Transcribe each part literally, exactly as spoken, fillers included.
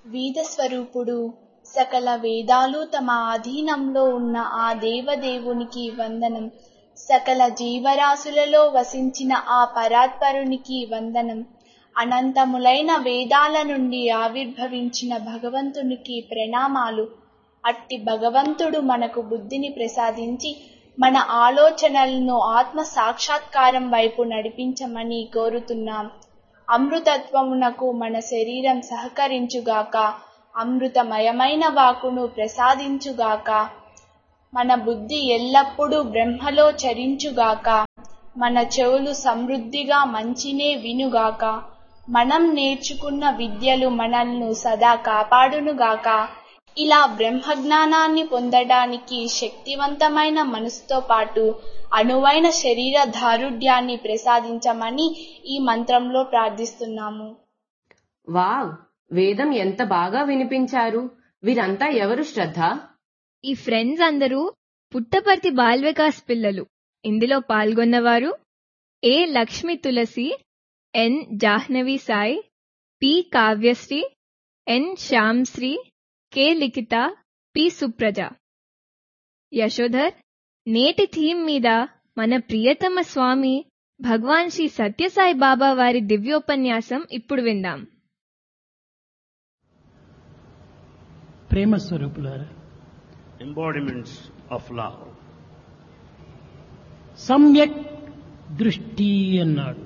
వేద స్వరూపుడు, సకల వేదాలు తమ ఆధీనంలో ఉన్న ఆ దేవదేవునికి వందనం. సకల జీవరాశులలో వసించిన ఆ పరాత్పరునికి వందనం. అనంతములైన వేదాల నుండి ఆవిర్భవించిన భగవంతునికి ప్రణామాలు. అట్టి భగవంతుడు మనకు బుద్ధిని ప్రసాదించి మన ఆలోచనలను ఆత్మ సాక్షాత్కారం వైపు నడిపించమని కోరుతున్నాం. అమృతత్వమునకు మన శరీరం సహకరించుగాక. అమృతమయమైన వాక్కును ప్రసాదించుగాక. మన బుద్ధి ఎల్లప్పుడూ బ్రహ్మలో చరించుగాక. మన చెవులు సమృద్ధిగా మంచినే వినుగాక. మనం నేర్చుకున్న విద్యలు మనల్ని సదా కాపాడునుగాక. ఇలా బ్రహ్మజ్ఞానాన్ని పొందడానికి శక్తివంతమైన మనసుతో పాటు అనువైన శరీర దారుఢ్యాన్ని ప్రసాదించమని ఈ మంత్రంలో ప్రార్థిస్తున్నాము. వావ్, వేదం ఎంత బాగా వినిపించారు. వీరంతా ఎవరు శ్రద్ధ? ఈ ఫ్రెండ్స్ అందరూ పుట్టపర్తి బాల్ వికాస్ పిల్లలు. ఇందులో పాల్గొన్నవారు ఏ లక్ష్మి తులసి, ఎన్ జాహ్నవి సాయి, పి కావ్యశ్రీ, ఎన్ శ్యామ్శ్రీ, కె లిఖిత, పి సుప్రజ. యశోధర్, నేటి థీమ్ మీద మన ప్రియతమ స్వామి భగవాన్ శ్రీ సత్యసాయి బాబా వారి దివ్యోపన్యాసం ఇప్పుడు విందాం. ప్రేమ స్వరూపులారా, embodiments of love. సమ్యక్ దృష్టి అన్నాడు.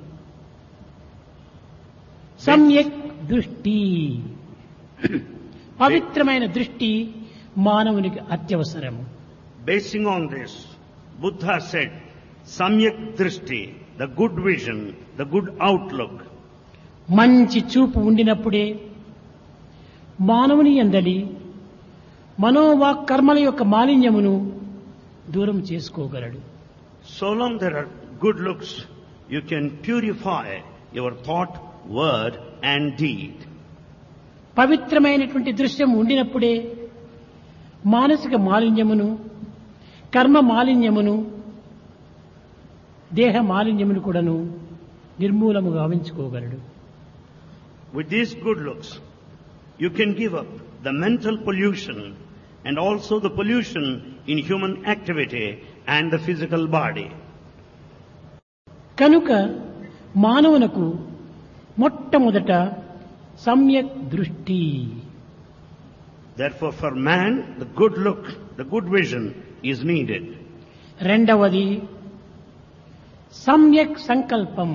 సమ్యక్ దృష్టి, పవిత్రమైన దృష్టి మానవునికి అత్యవసరము. Basing on this, Buddha said, Samyak Drishti, the good vision, the good outlook. మంచి చూపు ఉండినప్పుడే మానవుని యందలి మనోవాక్ కర్మల యొక్క మాలిన్యమును దూరం చేసుకోగలడు. So long there are good looks, you can purify your thought, word and deed. పవిత్రమైనటువంటి దృశ్యం ఉండినప్పుడే మానసిక మాలిన్యమును, కర్మ మాలిన్యమును, దేహ మాలిన్యమును కూడాను నిర్మూలము గావించుకోగలడు. With these good looks, you can give up the mental pollution and also the pollution in human activity and the physical body. కనుక మానవునకు మొట్టమొదట సమ్యక్ దృష్టి. Therefore for man, the good look, the good vision is needed. రెండవది సమ్యక్ సంకల్పం,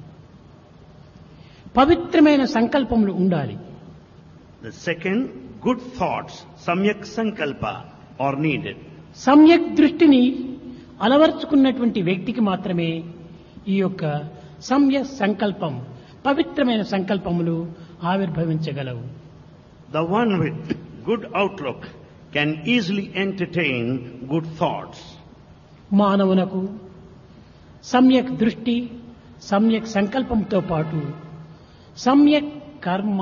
పవిత్రమైన సంకల్పములు ఉండాలి. The second, good thoughts, samyak sankalpa, are needed. సమ్యక్ దృష్టిని అలవర్చుకున్నటువంటి వ్యక్తికి మాత్రమే ఈ యొక్క సమ్యక్ సంకల్పం, పవిత్రమైన సంకల్పములు ఆవిర్భవించగలవు. The one with good outlook can easily entertain good thoughts. మానవునకు సమ్యక్ దృష్టి, సమ్యక్ సంకల్పంతో పాటు సమ్యక్ కర్మ,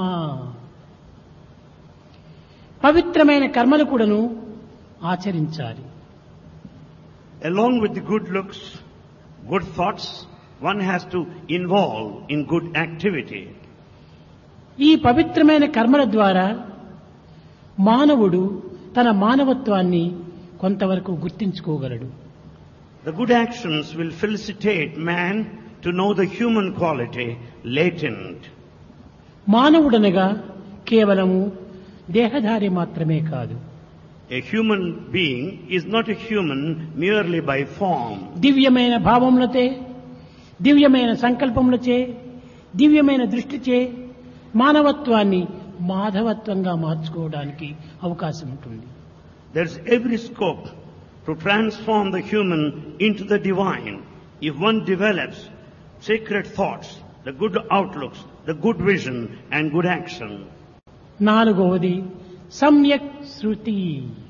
పవిత్రమైన కర్మలు కూడాను ఆచరించాలి. Along with the good looks, good thoughts, one has to involve in good activity. ఈ పవిత్రమైన కర్మల ద్వారా మానవుడు తన మానవత్వాన్ని కొంతవరకు గుర్తించుకోగలడు. The good actions will felicitate man to know the human quality latent. మానవుడనగా కేవలము దేహధారి మాత్రమే కాదు. A human being is not a human merely by form. దివ్యమైన భావములచే, దివ్యమైన సంకల్పములచే, దివ్యమైన దృష్టిచే మానవత్వాన్ని మాధవత్వంగా మార్చుకోవడానికి అవకాశం ఉంటుంది. There's every scope to transform the human into the divine if one develops sacred thoughts, the good outlooks, the good vision and good action. నాలుగవది సమ్యక్ శృతి,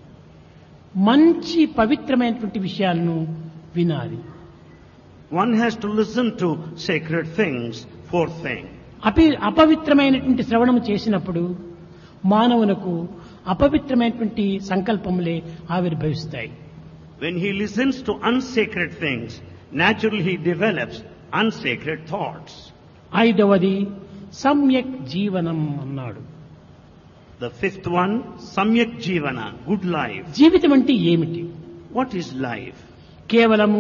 మంచి పవిత్రమైనటువంటి విషయాలను వినాలి. One has to listen to sacred things. Fourth thing, అపి అపవిత్రమైనటువంటి శ్రవణము చేసినప్పుడు మానవునకు అపవిత్రమైనటువంటి సంకల్పములే ఆవిర్భవిస్తాయి. when he listens to unsacred things, naturally he develops unsacred thoughts. ఐదవది సమ్యక్ జీవనం అన్నాడు. The fifth one, Samyak Jivana, good life. జీవితం అంటే ఏమిటి? What is life? కేవలము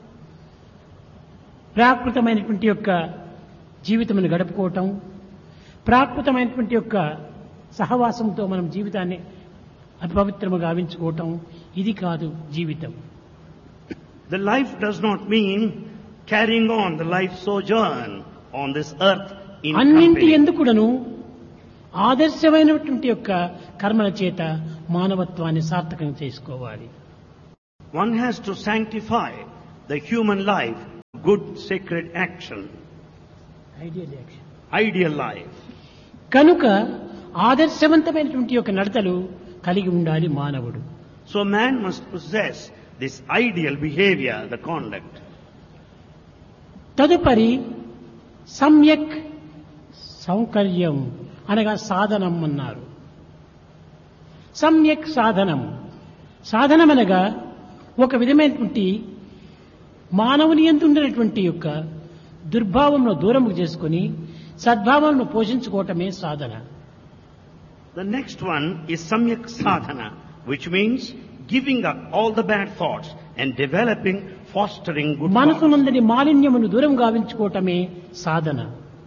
ప్రాకృతమైనటువంటి యొక్క జీవితమును గడుపుకోవటం, ప్రాకృతమైనటువంటి యొక్క సహవాసంతో మనం జీవితాన్ని అపవిత్రము గావించుకోవటం, ఇది కాదు జీవితం. The life does not mean carrying on the life sojourn on this earth in అన్నింటి company. ఎందుకుడను ఆదర్శమైనటువంటి యొక్క కర్మల చేత మానవత్వాన్ని సార్థకం చేసుకోవాలి. One has to sanctify the human life, good sacred action, ideal action. ideal life. కనుక ఆదర్శవంతమైనటువంటి యొక్క నడతలు కలిగి ఉండాలి మానవుడు. So man must possess this ideal behavior, the conduct. తదుపరి సమ్యక్ సౌకర్యం అనగా సాధనం అన్నారు. సమ్యక్ సాధనం. సాధనమనగా ఒక విధమైనటువంటి మానవుని యందు ఉండేటువంటి యొక్క దుర్భావంను దూరము చేసుకుని సద్భావంను పోషించుకోవటమే సాధన. The next one is Samyak Sadhana, which means giving up all the bad thoughts and developing, fostering good thoughts. మనసునందరి మాలిన్యమును దూరం గావించుకోవటమే సాధన.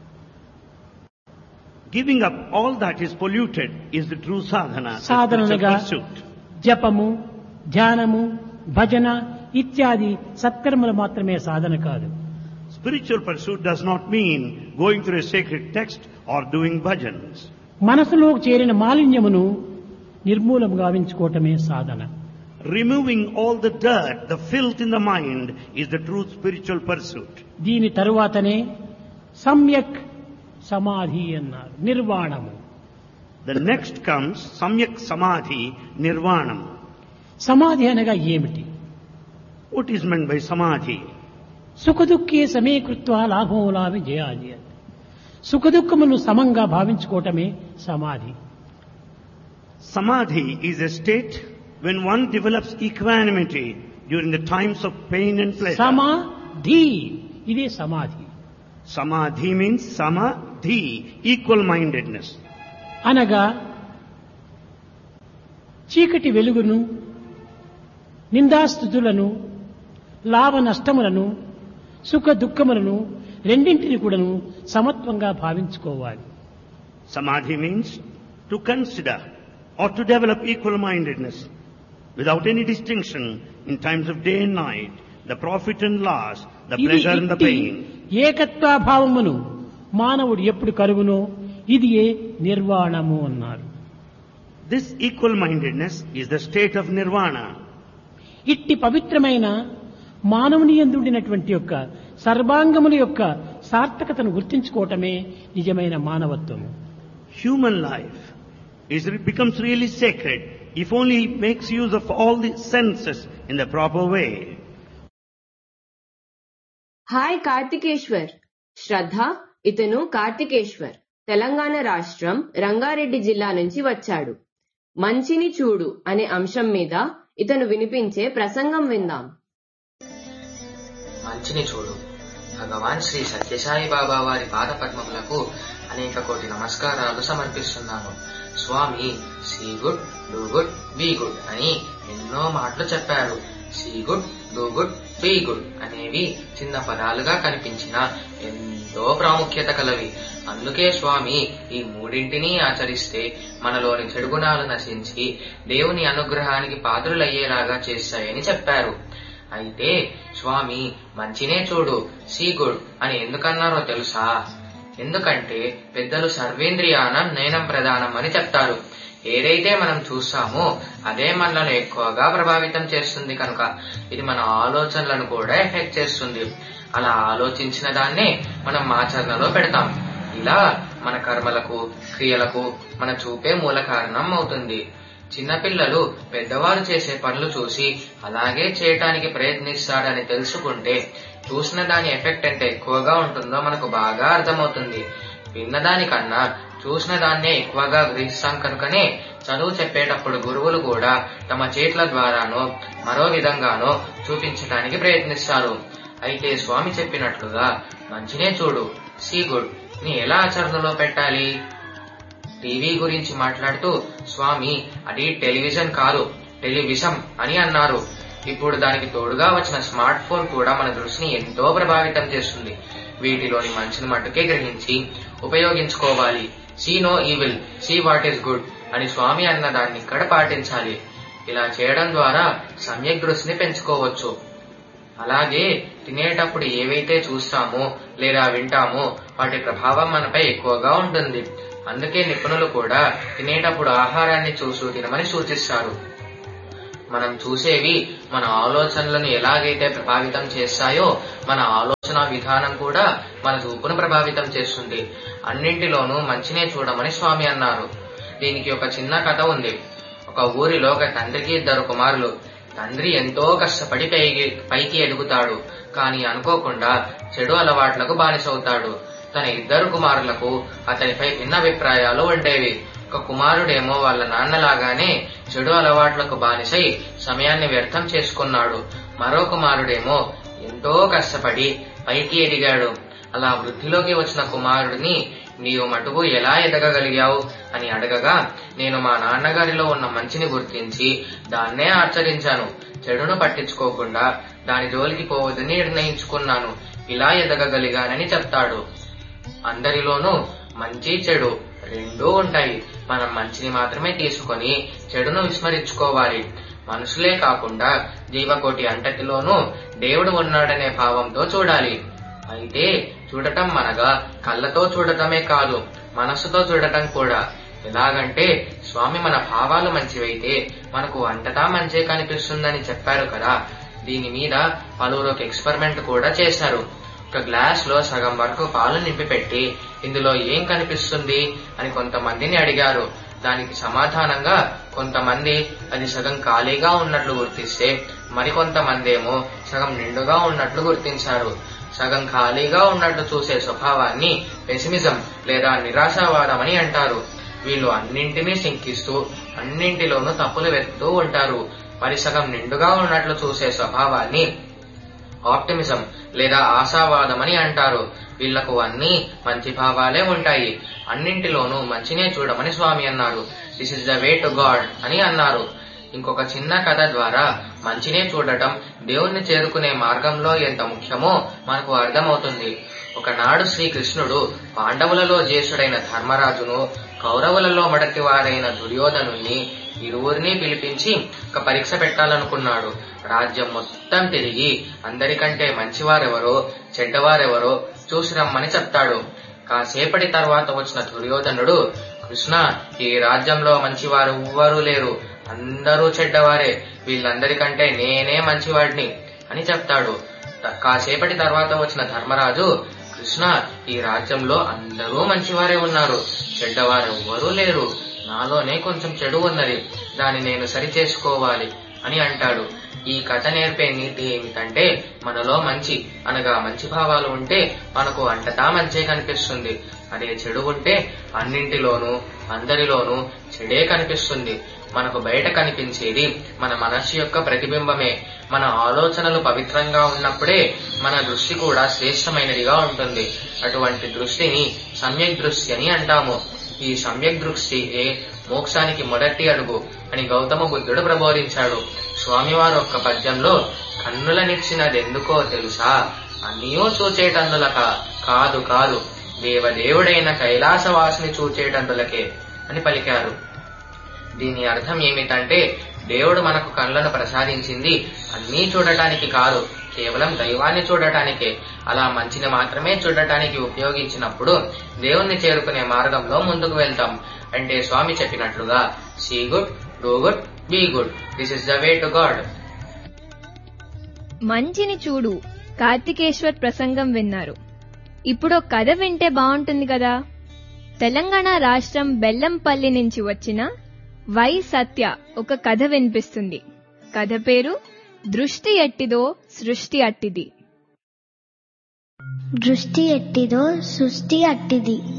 Giving up all that is polluted is the true sadhana, the సాధనగా spiritual pursuit. జపము, ధ్యానము, భజన ఇత్యాది సత్కర్మలు మాత్రమే సాధన కాదు. Spiritual pursuit does not mean going through a sacred text or doing bhajans. మనసులో చేరిన మాలిన్యమును నిర్మూలం గావించుకోవటమే సాధన. Removing all the dirt, the filth in the mind is the true spiritual pursuit. దీని తరువాతనే సమ్యక్ సమాధి అన్నారు, నిర్వాణము. The next comes Samyak Samadhi Nirvanam. సమాధి అనగా ఏమిటి? What is meant by Samadhi? సుఖదుఖే సమీకృత్వ లాభం లాభి జయాది. సుఖదుఖమును సమంగా భావించుకోవటమే సమాధి. Samadhi is a state when one develops equanimity during the times of pain and pleasure. సమాధి, ఇదే సమాధి. Samadhi means Samadhi, equal-mindedness. అనగా చీకటి వెలుగును, నిందాస్థుతులను, లాభ నష్టములను, సుఖ దుఃఖములను రెండింటిని కూడాను సమత్వంగా భావించుకోవాలి. Samadhi means to consider or to develop equal-mindedness without any distinction in times of day and night, the profit and loss, the ఇది pleasure and the ఇట్టి pain. ఏకత్వాభావమును మానవుడు ఎప్పుడు కలుగునో ఇది ఏ నిర్వాణము అన్నారు. This equal-mindedness is the state of nirvana. ఇట్టి పవిత్రమైన మానవుని యందు ఉండినటువంటి యొక్క సర్వాంగముల యొక్క సార్థకతను గుర్తించుకోవటమే నిజమైన మానవత్వము. Human life is, becomes really sacred if only it makes use of all the senses in the proper way. Hi Karthikeshwar. శ్రద్ధ, ఇతను కార్తికేశ్వర్ తెలంగాణ రాష్ట్రం రంగారెడ్డి జిల్లా నుంచి వచ్చాడు. మంచిని చూడు అనే అంశం మీద ఇతను వినిపించే ప్రసంగం విందాం. మంచిని చూడు. భగవాన్ శ్రీ సత్యసాయి బాబా వారి పాద పద్మములకు అనేక కోటి నమస్కారాలు సమర్పిస్తున్నాను. స్వామి see good, do good, be good అని ఎన్నో మాటలు చెప్పారు. See good, do good, be good అనేవి చిన్న పదాలుగా కనిపించిన ఎంతో ప్రాముఖ్యత కలవి. అందుకే స్వామి ఈ మూడింటినీ ఆచరిస్తే మనలోని చెడు గుణాలు నశించి దేవుని అనుగ్రహానికి పాత్రులయ్యేలాగా చేస్తాయని చెప్పారు. అయితే స్వామి మంచినే చూడు, సీ గుడ్ అని ఎందుకన్నారో తెలుసా? ఎందుకంటే పెద్దలు సర్వేంద్రియానం నయనం ప్రధానం అని చెప్తారు. ఏదైతే మనం చూస్తామో అదే మనలను ఎక్కువగా ప్రభావితం చేస్తుంది కనుక ఇది మన ఆలోచనలను కూడా ఎఫెక్ట్ చేస్తుంది. అలా ఆలోచించిన దాన్నే మనం ఆచరణలో పెడతాం. ఇలా మన కర్మలకు, క్రియలకు మన చూపే మూల కారణం అవుతుంది. చిన్నపిల్లలు పెద్దవారు చేసే పనులు చూసి అలాగే చేయటానికి ప్రయత్నిస్తారని తెలుసుకుంటే చూసిన దాని ఎఫెక్ట్ ఎంత ఎక్కువగా ఉంటుందో మనకు బాగా అర్థమవుతుంది. విన్నదానికన్నా చూసిన దాన్నే ఎక్కువగా గ్రహిస్తాం కనుకనే చదువు చెప్పేటప్పుడు గురువులు కూడా తమ చేతుల ద్వారానో మరో విధంగానో చూపించడానికి ప్రయత్నిస్తారు. అయితే స్వామి చెప్పినట్లుగా మంచినే చూడు, సీ గుడ్ ని ఎలా ఆచరణలో పెట్టాలి? టీవీ గురించి మాట్లాడుతూ స్వామి అది టెలివిజన్ కాదు, టెలివిజం అని అన్నారు. ఇప్పుడు దానికి తోడుగా వచ్చిన స్మార్ట్ ఫోన్ కూడా మన దృష్టిని ఎంతో ప్రభావితం చేస్తుంది. వీటిలోని మంచిని మట్టుకే గ్రహించి ఉపయోగించుకోవాలి. See no evil, see what is good అని స్వామి అన్న దాన్ని ఇక్కడ పాటించాలి. ఇలా చేయడం ద్వారా సమ్యక్ దృష్టిని పెంచుకోవచ్చు. అలాగే తినేటప్పుడు ఏవైతే చూస్తామో లేదా వింటామో వాటి ప్రభావం మనపై ఎక్కువగా ఉంటుంది. అందుకే నిపుణులు కూడా తినేటప్పుడు ఆహారాన్ని చూస్తూ తినమని సూచిస్తారు. మనం చూసేవి మన ఆలోచనలను ఎలాగైతే ప్రభావితం చేస్తాయో మన ఆలోచన విధానం కూడా మన చూపును ప్రభావితం చేస్తుంది. అన్నింటిలోనూ మంచినే చూడమని స్వామి అన్నారు. దీనికి ఒక చిన్న కథ ఉంది. ఒక ఊరిలో ఒక తండ్రికి ఇద్దరు కుమారులు. తండ్రి ఎంతో కష్టపడి పైకి పైకి ఎదుగుతాడు, కానీ అనుకోకుండా చెడు అలవాట్లకు బానిసవుతాడు. తన ఇద్దరు కుమారులకు అతనిపై భిన్నాభిప్రాయాలు ఉండేవి. ఒక కుమారుడేమో వాళ్ళ నాన్నలాగానే చెడు అలవాట్లకు బానిసై సమయాన్ని వ్యర్థం చేసుకున్నాడు. మరో కుమారుడేమో ఎంతో కష్టపడి పైకి ఎదిగాడు. అలా వృద్ధిలోకి వచ్చిన కుమారుడిని నీవు మటుకు ఎలా ఎదగగలిగావు అని అడగగా, నేను మా నాన్నగారిలో ఉన్న మంచిని గుర్తించి దాన్నే ఆచరించాను. చెడును పట్టించుకోకుండా దాని జోలికి పోవద్దని నిర్ణయించుకున్నాను. ఇలా ఎదగగలిగానని చెప్తాడు. అందరిలోనూ మంచి చెడు రెండూ ఉంటాయి. మనం మంచిని మాత్రమే తీసుకొని చెడును విస్మరించుకోవాలి. మనుషులే కాకుండా జీవకోటి అంతటిలోనూ దేవుడు ఉన్నాడనే భావంతో చూడాలి. అయితే చూడటం మనగా కళ్ళతో చూడటమే కాదు, మనస్సుతో చూడటం కూడా. ఎలాగంటే స్వామి మన భావాలు మంచివైతే మనకు అంతటా మంచే కనిపిస్తుందని చెప్పారు కదా. దీని మీద పలువురు ఒక ఎక్స్పెరిమెంట్ కూడా చేశారు. ఒక గ్లాస్ లో సగం వరకు పాలు నింపి పెట్టి ఇందులో ఏం కనిపిస్తుంది అని కొంతమందిని అడిగారు. దానికి సమాధానంగా కొంతమంది అది సగం ఖాళీగా ఉన్నట్లు గుర్తిస్తే మరికొంతమంది ఏమో సగం నిండుగా ఉన్నట్లు గుర్తించారు. సగం ఖాళీగా ఉన్నట్లు చూసే స్వభావాన్ని పెసిమిజం లేదా నిరాశావాదం అని అంటారు. వీళ్ళు అన్నింటినీ శంకిస్తూ అన్నింటిలోనూ తప్పులు వెతుకుతూ ఉంటారు. మరి సగం నిండుగా ఉన్నట్లు చూసే స్వభావాన్ని ఆప్టిమిజం లేదా ఆశావాదం అని అంటారు. వీళ్లకు అన్ని మంచి భావాలే ఉంటాయి. అన్నింటిలోనూ మంచినే చూడమని స్వామి అన్నారు. This is the way to God అని అన్నారు. ఇంకొక చిన్న కథ ద్వారా మంచినే చూడటం దేవుణ్ణి చేరుకునే మార్గంలో ఎంత ముఖ్యమో మనకు అర్థమవుతుంది. ఒకనాడు శ్రీకృష్ణుడు పాండవులలో జ్యేష్ఠుడైన ధర్మరాజును, కౌరవులలో మొదటివారైన దుర్యోధనుణ్ణి ఇరువురిని పిలిపించి ఒక పరీక్ష పెట్టాలనుకున్నాడు. రాజ్యం మొత్తం తిరిగి అందరికంటే మంచివారెవరో చెడ్డవారెవరో చూసి రమ్మని చెప్తాడు. కాసేపటి తర్వాత వచ్చిన దుర్యోధనుడు, కృష్ణ, ఈ రాజ్యంలో మంచివారు ఎవ్వరూ లేరు, అందరూ చెడ్డవారే, వీళ్ళందరికంటే నేనే మంచివాడిని అని చెప్తాడు. కాసేపటి తర్వాత వచ్చిన ధర్మరాజు, కృష్ణ, ఈ రాజ్యంలో అందరూ మంచివారే ఉన్నారు, చెడ్డవారెవ్వరూ లేరు, నాలోనే కొంచెం చెడు ఉన్నది, దాన్ని నేను సరి చేసుకోవాలి అని అంటాడు. ఈ కథ నేర్పే నీతి ఏమిటంటే మనలో మంచి అనగా మంచి భావాలు ఉంటే మనకు అంతటా మంచే కనిపిస్తుంది. అదే చెడు ఉంటే అన్నింటిలోనూ అందరిలోనూ చెడే కనిపిస్తుంది. మనకు బయట కనిపించేది మన మనస్సు యొక్క ప్రతిబింబమే. మన ఆలోచనలు పవిత్రంగా ఉన్నప్పుడే మన దృష్టి కూడా శ్రేష్టమైనదిగా ఉంటుంది. అటువంటి దృష్టిని సమ్యక్ దృష్టి అని అంటాము. ఈ సమ్యక్ దృష్టియే మోక్షానికి మొదటి అడుగు అని గౌతమ బుద్ధుడు ప్రబోధించాడు. స్వామివారు ఒక్క పద్యంలో కన్నులనిచ్చినదెందుకో తెలుసా, అన్నీయూ చూచేటందులక కాదు కాదు, దేవదేవుడైన కైలాసవాసిని చూచేటందులకే అని పలికారు. దీని అర్థం ఏమిటంటే దేవుడు మనకు కళ్ళను ప్రసాదించింది అన్నీ చూడటానికి కాదు, కేవలం దైవాన్ని చూడటానికే. అలా మంచిని మాత్రమే చూడటానికి ఉపయోగించినప్పుడు దేవుణ్ణి చేరుకునే మార్గంలో ముందుకు వెళ్తాం. అంటే స్వామి చెప్పినట్లుగా see good, do good, be good, this is the way to God. మంచిని చూడు కార్తికేశ్వర్ ప్రసంగం విన్నారు. ఇప్పుడు కథ వింటే బాగుంటుంది కదా. తెలంగాణ రాష్ట్రం బెల్లంపల్లి నుంచి వచ్చిన వై సత్య ఒక కథ వినిపిస్తుంది. కథ పేరు దృష్టి ఎట్టిదో సృష్టి అట్టిది. దృష్టి ఎట్టిదో సృష్టి అట్టిది.